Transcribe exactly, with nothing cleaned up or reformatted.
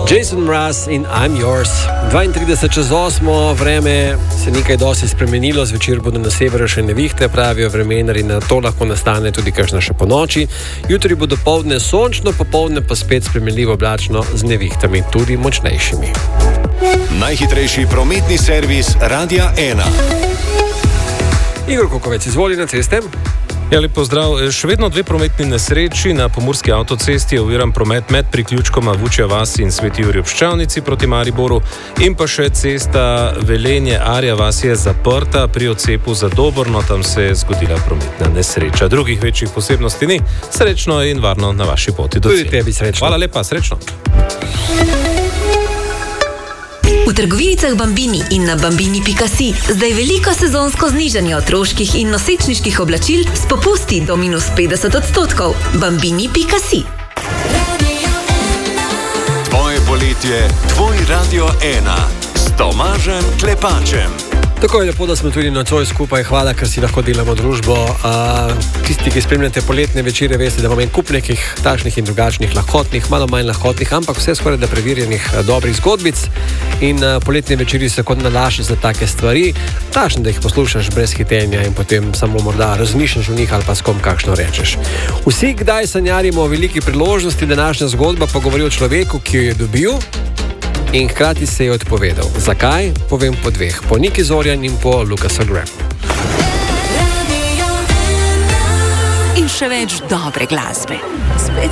Jason Mraz in I'm Yours. dvaintrideset čez osmo, vreme se nekaj dosti spremenilo, zvečer bodo na severu še nevihte, pravijo vremenarji, na to lahko nastane tudi kakšna še po noči. Jutri bo dopoldne sončno, popoldne pa spet spremenljivo oblačno z nevihtami, tudi močnejšimi. Najhitrejši prometni servis Radia ena. Igor Kokovec, izvoli na ceste. Ja, lep pozdrav. Še vedno dve prometni nesreči. Na pomurski avtocesti je oviran promet med priključkoma Vučja vas in Sveti Jurij ob Ščavnici proti Mariboru in pa še cesta Velenje-Arja vas je zaprta pri odcepu za Dobrno, tam se je zgodila prometna nesreča. Drugih večjih posebnosti ni. Srečno in varno na vaši poti do cilja. Tudi tebi srečno. Hvala lepa, srečno. V trgovinicah Bambini in na bambini pika si zdaj veliko sezonsko znižanje otroških in nosečniških oblačil s popusti do minus petdeset odstotkov. bambini pika si. Tvoje poletje, tvoj Radio ena s Tomažem Klepačem. Tako je lepo, da smo tudi nocoj skupaj. Hvala, ker si lahko delamo družbo. Uh, tisti, ki spremljate poletne večere, veste, da imamo en kup nekih takšnih in drugačnih lahkotnih, malo manj lahkotnih, ampak vse skoraj da preverjenih uh, dobrih zgodbic. In uh, poletne večeri se kot nalaši za take stvari, takšne, da jih poslušaš brez hitenja in potem samo morda razmišljaš o njih ali pa s kom kakšno rečeš. Vsi kdaj sanjarimo o veliki priložnosti, današnja zgodba pa govori o človeku, ki jo je dobil in hkrati se je odpovedal. Zakaj? Povem po dveh. Po Niki Zorjan in po Lukasu Grahamu. In še več dobre glasbe. Spet